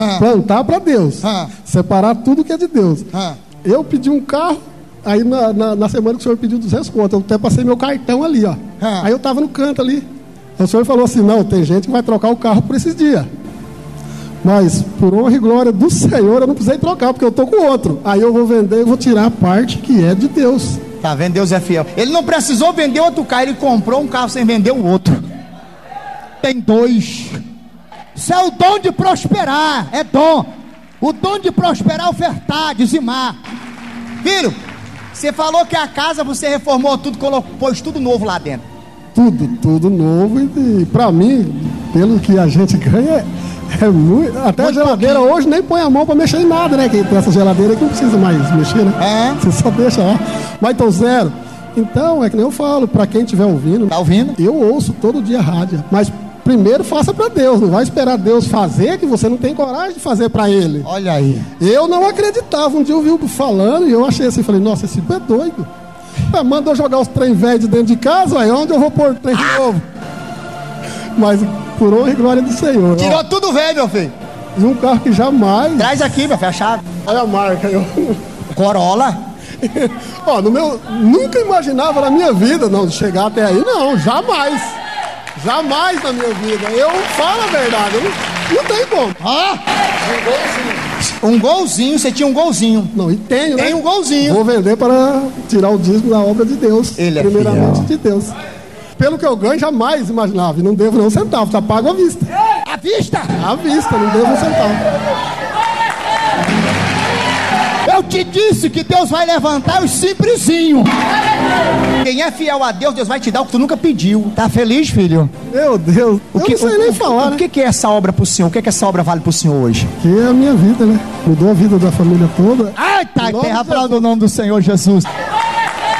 Plantar para Deus. Separar tudo que é de Deus. Eu pedi um carro, aí na semana que o senhor pediu 200 conto, eu até passei meu cartão ali, ó. Aí eu tava no canto ali. O senhor falou assim, não, tem gente que vai trocar o carro por esses dias. Mas, por honra e glória do Senhor, eu não precisei trocar, porque eu tô com outro. Aí eu vou vender e vou tirar a parte que é de Deus. Tá vendo? Deus é fiel. Ele não precisou vender outro carro, ele comprou um carro sem vender o outro. Tem dois. Isso é o dom de prosperar, é dom. O dom de prosperar, ofertar, dizimar. Filho, você falou que a casa você reformou tudo, pôs tudo novo lá dentro. Tudo novo. E pra mim, pelo que a gente ganha, é muito. Até muito a geladeira pouquinho. Hoje nem põe a mão pra mexer em nada, né? Que tem essa geladeira que não precisa mais mexer, né? Você só deixa lá. Mas então, zero. Então, é que nem eu falo, pra quem estiver ouvindo. Tá ouvindo? Eu ouço todo dia rádio. Mas primeiro faça pra Deus. Não vai esperar Deus fazer, que você não tem coragem de fazer pra Ele. Olha aí. Eu não acreditava. Um dia eu vi o falando e eu achei assim, falei, nossa, esse é doido. Manda eu jogar os trem velhos dentro de casa, aí onde eu vou pôr trem novo? Mas por honra e glória do Senhor. Tirou ó, tudo velho, meu filho. E um carro que jamais. Traz aqui, meu filho, a chave. Olha a marca. Corolla. Ó, nunca imaginava na minha vida, não, de chegar até aí, não, jamais. Jamais na minha vida. Eu falo a verdade, não tem como. Um golzinho, você tinha um golzinho. Não, e tenho, né? Tem um golzinho. Vou vender para tirar o dízimo da obra de Deus. Ele é primeiramente fiel. de Deus. Pelo que eu ganho, jamais imaginava. E não devo nem um centavo, só pago à vista. À vista? À vista, não devo um centavo. Eu te disse que Deus vai levantar os simplesinhos. Quem é fiel a Deus, Deus vai te dar o que tu nunca pediu. Tá feliz, filho? Meu Deus, eu não sei nem falar, né? O que é essa obra pro senhor? O que é que essa obra vale pro senhor hoje? Que é a minha vida, né? Mudou a vida da família toda. Ai, tá, terra para o nome do Senhor Jesus.